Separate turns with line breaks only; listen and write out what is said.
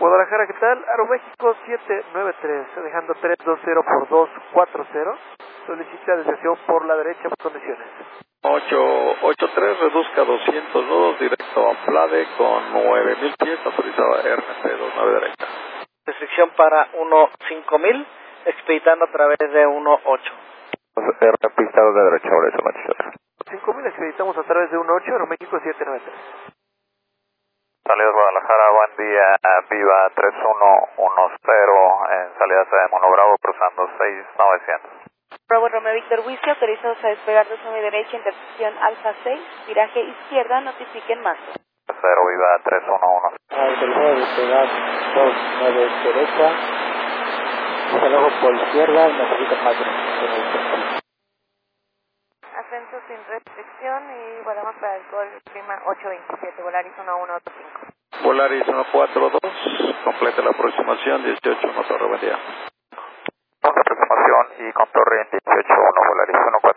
Guadalajara, ¿qué tal? Aeroméxico 793, dejando 320 por 240. Solicita desviación por la derecha por condiciones.
883, reduzca 200 nudos, directo a Plade con 9000 pies, autorizado RNP 29 derecha.
Restricción para 15000, expeditando a través de 18.
RNP pistado de derecha, ahora eso, Manchester.
5000 expeditamos a través de 18, Aeroméxico 793.
Salidas Guadalajara, buen día, Viva 3110, en salida de Mono Bravo, cruzando 6900.
Bravo Romeo Víctor Whisky, autorizados a despegar 29 derecha, intersección Alfa 6, viraje izquierda, notifiquen más.
0, Viva 3110.
Autorizado a despegar 29 derecha, desalojo por izquierda, notifiquen más.
Ascenso sin restricción y volvemos para el Golf Prima 827, Volaris 1185.
Volaris 142, complete la aproximación, 18, motor, buen día. Aproximación y con torre en 18, 1, Volaris 142.